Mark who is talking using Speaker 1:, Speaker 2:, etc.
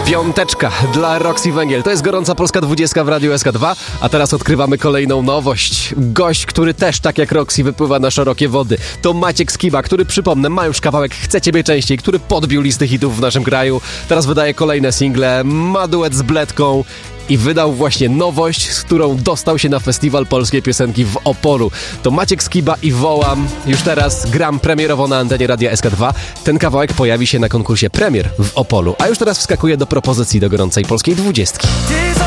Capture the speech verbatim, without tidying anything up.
Speaker 1: Piąteczka dla Roxy Węgiel. To jest gorąca polska dwudziestka w Radiu S K dwa, a teraz odkrywamy kolejną nowość. Gość, który też tak jak Roxy wypływa na szerokie wody. To Maciek Skiba, który, przypomnę, ma już kawałek Chcę Ciebie Częściej, który podbił listy hitów w naszym kraju. Teraz wydaje kolejne single, ma duet z Bledką i wydał właśnie nowość, z którą dostał się na Festiwal Polskiej Piosenki w Opolu. To Maciek Skiba i Wołam. Już teraz gram premierowo na antenie Radia S K dwa. Ten kawałek pojawi się na konkursie Premier w Opolu. A już teraz wskakuje do propozycji do gorącej polskiej dwudziestki.